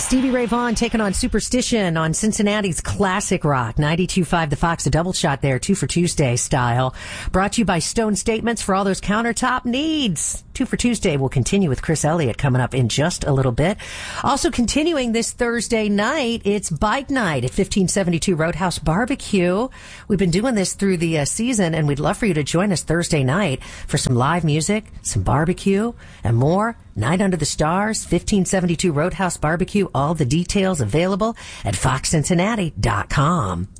Stevie Ray Vaughan taking on Superstition on Cincinnati's Classic Rock. 92.5 The Fox, a double shot there, 2 for Tuesday style. Brought to you by Stone Statements for all those countertop needs. 2 for Tuesday will continue with Chris Elliott coming up in just a little bit. Also continuing this Thursday night, it's Bike Night at 1572 Roadhouse Barbecue. We've been doing this through the season, and we'd love for you to join us Thursday night for some live music, some barbecue, and more. Night Under the Stars, 1572 Roadhouse Barbecue. All the details available at foxcincinnati.com.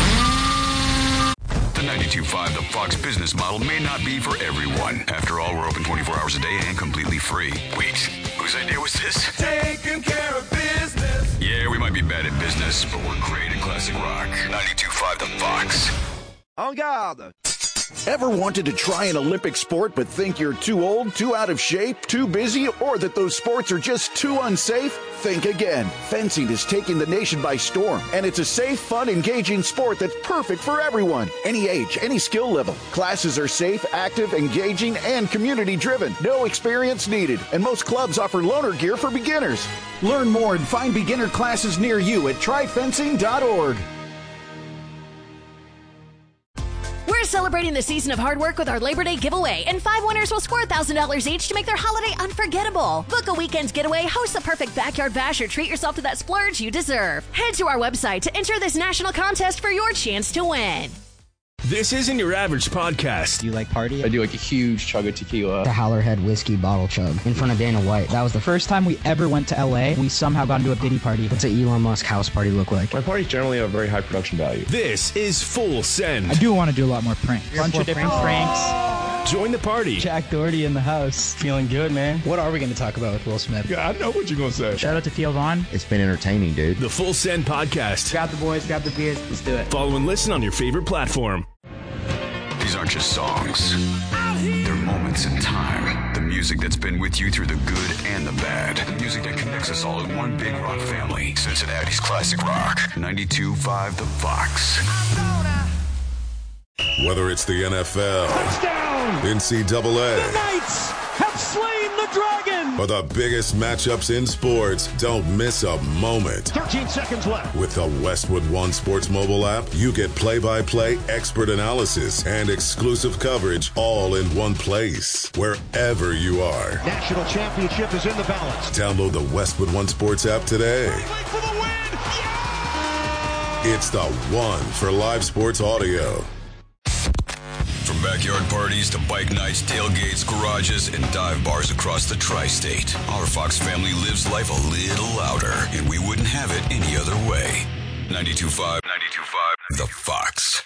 The 92.5 The Fox business model may not be for everyone. After all, we're open 24 hours a day and completely free. Wait, whose idea was this? Taking care of business. Yeah, we might be bad at business, but we're great at classic rock. 92.5 The Fox. En garde. Ever wanted to try an Olympic sport but think you're too old, too out of shape, too busy, or that those sports are just too unsafe? Think again. Fencing is taking the nation by storm, and it's a safe, fun, engaging sport that's perfect for everyone. Any age, any skill level. Classes are safe, active, engaging, and community-driven. No experience needed, and most clubs offer loaner gear for beginners. Learn more and find beginner classes near you at tryfencing.org. We're celebrating the season of hard work with our Labor Day giveaway, and 5 winners will score $1,000 each to make their holiday unforgettable. Book a weekend's getaway, host a perfect backyard bash, or treat yourself to that splurge you deserve. Head to our website to enter this national contest for your chance to win. This isn't your average podcast. Do you like party? I do like a huge chug of tequila. The Howlerhead whiskey bottle chug in front of Dana White. That was the first time we ever went to LA. We somehow got into a Diddy party. What's an Elon Musk house party look like? My parties generally have very high production value. This is Full Send. I do want to do a lot more pranks. Bunch of different pranks. Join the party. Jack Doherty in the house. Feeling good, man. What are we going to talk about with Will Smith? Yeah, I know what you're going to say. Shout out to Theo Vaughn. It's been entertaining, dude. The Full Send podcast. Grab the boys, grab the beers. Let's do it. Follow and listen on your favorite platform. These aren't just songs. They're moments in time. The music that's been with you through the good and the bad. The music that connects us all in one big rock family. Cincinnati's Classic Rock. 92.5 The Fox. Whether it's the NFL, Touchdown! NCAA, The Knights have slain the dragon! or the biggest matchups in sports, don't miss a moment. 13 seconds left. With the Westwood One Sports mobile app, you get play-by-play expert analysis and exclusive coverage all in one place, wherever you are. National championship is in the balance. Download the Westwood One Sports app today. For the win! Yeah! It's the one for live sports audio. From backyard parties to bike nights, tailgates, garages, and dive bars across the tri-state, our Fox family lives life a little louder, and we wouldn't have it any other way. 92.5 The Fox.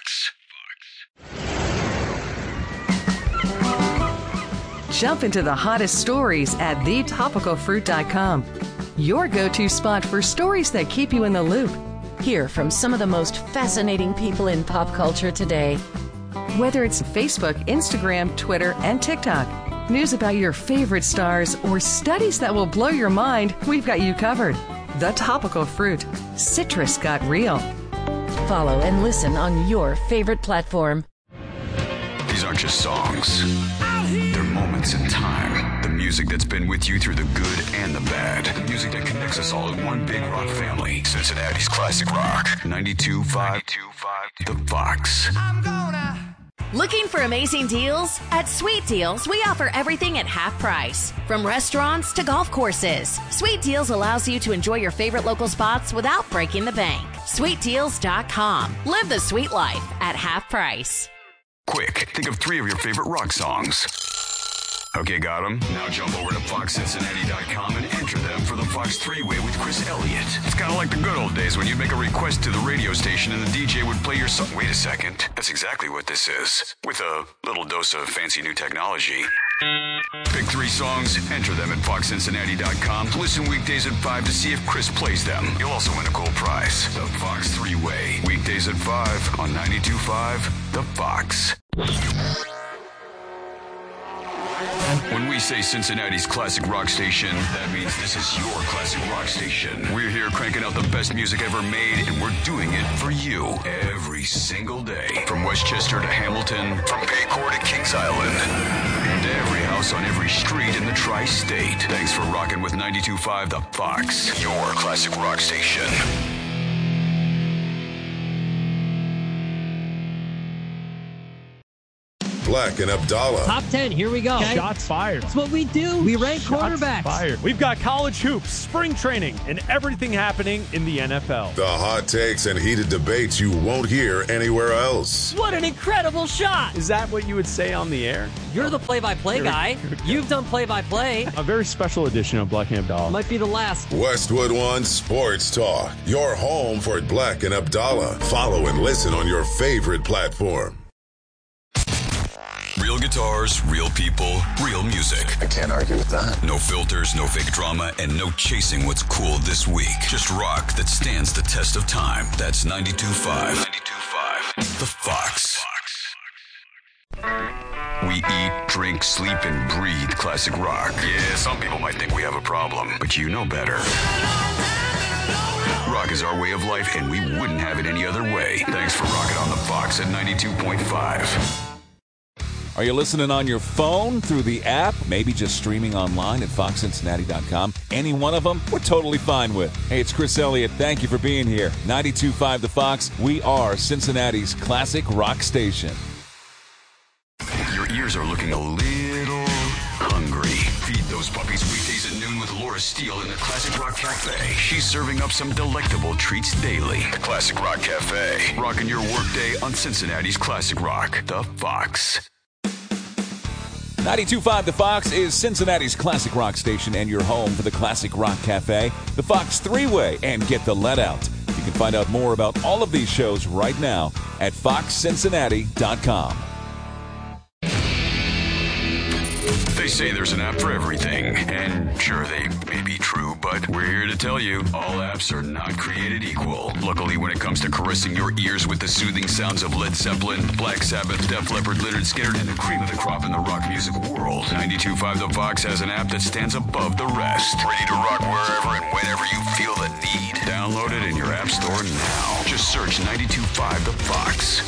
Jump into the hottest stories at thetopicalfruit.com. Your go-to spot for stories that keep you in the loop. Hear from some of the most fascinating people in pop culture today. Whether it's Facebook, Instagram, Twitter, and TikTok, news about your favorite stars, or studies that will blow your mind, we've got you covered. The Topical Fruit. Citrus got real. Follow and listen on your favorite platform. These aren't just songs. They're moments in time. The music that's been with you through the good and the bad. The music that connects us all in one big rock family. Cincinnati's Classic Rock. 92.5 The Fox. Looking for amazing deals? At Sweet Deals, we offer everything at half price. From restaurants to golf courses, Sweet Deals allows you to enjoy your favorite local spots without breaking the bank. SweetDeals.com. Live the sweet life at half price. Quick, think of 3 of your favorite rock songs. Okay, got them? Now jump over to foxcincinnati.com and enter them for the Fox 3-Way with Chris Elliott. It's kind of like the good old days when you'd make a request to the radio station and the DJ would play your song. Wait a second. That's exactly what this is. With a little dose of fancy new technology. Pick 3 songs, enter them at foxcincinnati.com. Listen weekdays at 5 to see if Chris plays them. You'll also win a cool prize. The Fox 3-Way. Weekdays at 5 on 92.5 The Fox. When we say Cincinnati's classic rock station, that means this is your classic rock station. We're here cranking out the best music ever made, and we're doing it for you every single day. From Westchester to Hamilton, from Paycor to Kings Island, and every house on every street in the tri-state. Thanks for rocking with 92.5 The Fox, your classic rock station. Black and Abdallah. Top 10, here we go. Okay. Shots fired. That's what we do. We rank quarterbacks. Fired. We've got college hoops, spring training, and everything happening in the NFL. The hot takes and heated debates you won't hear anywhere else. What an incredible shot. Is that what you would say on the air? You're the play-by-play guy. You've done play-by-play. A very special edition of Black and Abdallah. Might be the last. Westwood One Sports Talk. Your home for Black and Abdallah. Follow and listen on your favorite platform. Real guitars, real people, real music. I can't argue with that. No filters, no fake drama, and no chasing what's cool this week. Just rock that stands the test of time. That's 92.5. 92.5. The Fox. We eat, drink, sleep, and breathe classic rock. Yeah, some people might think we have a problem, but you know better. Rock is our way of life, and we wouldn't have it any other way. Thanks for rocking on The Fox at 92.5. Are you listening on your phone, through the app, maybe just streaming online at foxcincinnati.com? Any one of them, we're totally fine with. Hey, it's Chris Elliott. Thank you for being here. 92.5 The Fox. We are Cincinnati's classic rock station. Your ears are looking a little hungry. Feed those puppies weekdays at noon with Laura Steele in the Classic Rock Cafe. She's serving up some delectable treats daily. The Classic Rock Cafe. Rocking your workday on Cincinnati's Classic Rock. The Fox. 92.5 The Fox is Cincinnati's classic rock station and your home for the Classic Rock Cafe, the Fox 3-Way, and Get the Let Out. You can find out more about all of these shows right now at foxcincinnati.com. They say there's an app for everything, and sure, they may be true, but we're here to tell you, all apps are not created equal. Luckily, when it comes to caressing your ears with the soothing sounds of Led Zeppelin, Black Sabbath, Def Leppard, Lynyrd Skynyrd, and the cream of the crop in the rock music world, 92.5 The Fox has an app that stands above the rest. Ready to rock wherever and whenever you feel the need. Download it in your app store now. Just search 92.5 The Fox.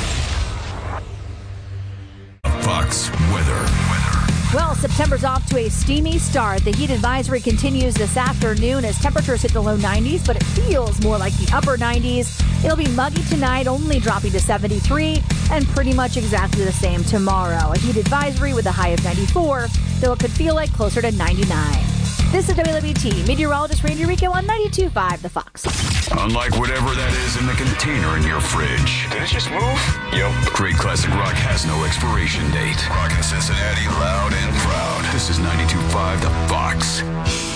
Fox weather. Well, September's off to a steamy start. The heat advisory continues this afternoon as temperatures hit the low 90s, but it feels more like the upper 90s. It'll be muggy tonight, only dropping to 73, and pretty much exactly the same tomorrow. A heat advisory with a high of 94, though it could feel like closer to 99. This is WLBT meteorologist Randy Rico on 92.5 The Fox. Unlike whatever that is in the container in your fridge. Did it just move? Yep. Great classic rock has no expiration date. Rockin' Cincinnati loud and proud. This is 92.5 The Fox.